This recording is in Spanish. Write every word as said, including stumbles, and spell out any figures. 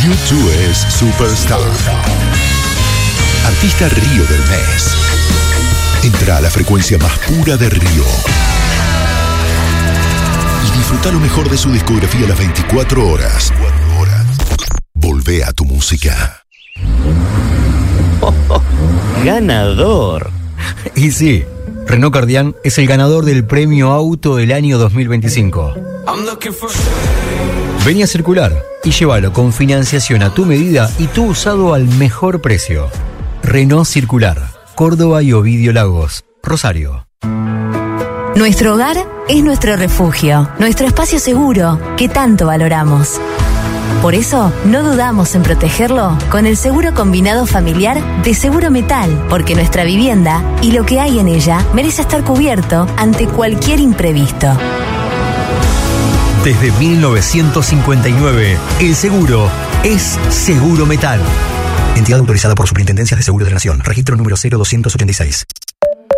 YouTube es Superstar. Artista Río del mes. Entra a la frecuencia más pura de Río y disfruta lo mejor de su discografía a las veinticuatro horas. Volvé a tu música. Oh, oh, ganador. Y sí, Renault Kardian es el ganador del premio Auto del año dos mil veinticinco. Vení a Circular y llévalo con financiación a tu medida y tu usado al mejor precio. Renault Circular, Córdoba y Ovidio Lagos, Rosario. Nuestro hogar es nuestro refugio, nuestro espacio seguro que tanto valoramos. Por eso, no dudamos en protegerlo con el seguro combinado familiar de Seguro Metal, porque nuestra vivienda y lo que hay en ella merece estar cubierto ante cualquier imprevisto. Desde mil novecientos cincuenta y nueve, el seguro es Seguro Metal. Entidad autorizada por Superintendencias de Seguros de la Nación. Registro número cero doscientos ochenta y seis.